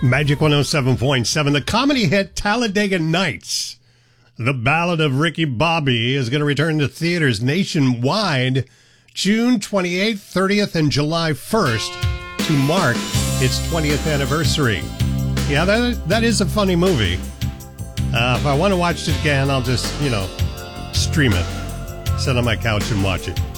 Magic 107.7. The comedy hit Talladega Nights, The Ballad of Ricky Bobby, is going to return to theaters nationwide June 28th, 30th, and July 1st to mark its 20th anniversary. Yeah, that is a funny movie. If I want to watch it again, I'll just, stream it. Sit on my couch and watch it.